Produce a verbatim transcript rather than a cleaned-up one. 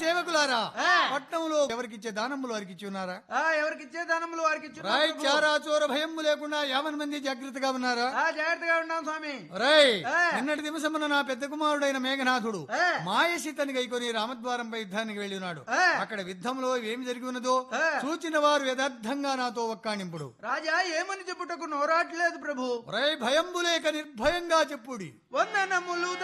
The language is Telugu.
సేవకులారా, పట్నంలో ఎవరికిచ్చే దానములు వారికి ఇచ్చి ఉన్నారా? ఎవరికిచ్చే దానములు వారికి ఇచ్చి రాయ్ చారా చోర భయము లేకుండా యావన్ మంది జాగ్రత్తగా ఉన్నారా? జాగ్రత్తగా ఉన్నాం స్వామి. రాయ్ నిన్నటి దివసమున నా పెద్ద కుమారుడైన మేఘనాథుడు మాయసీతని గైకొని రామద్వారంపై యుద్ధానికి వెళ్లి ఉన్నాడు. అక్కడ యుద్ధంలో ఏమి జరిగి ఉన్నదో చూచిన వారు యథార్థంగా నాతో ఒక్కాణింపుడు. రాజా ఏమని చెప్పుటకు నోరాట్లేదు ప్రభు. రాయ్ భయంబు లేక నిర్భయంగా చెప్పుడి. వందనములు